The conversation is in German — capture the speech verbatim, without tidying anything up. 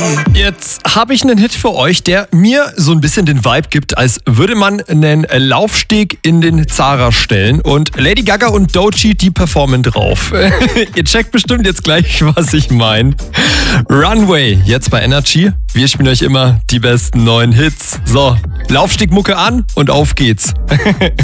Jetzt habe ich einen Hit für euch, der mir so ein bisschen den Vibe gibt, als würde man einen Laufsteg in den Zara stellen und Lady Gaga und Doechii, die performen drauf. Ihr checkt bestimmt jetzt gleich, was ich meine. Runway, jetzt bei Energy. Wir spielen euch immer die besten neuen Hits. So, Laufstegmucke an und auf geht's.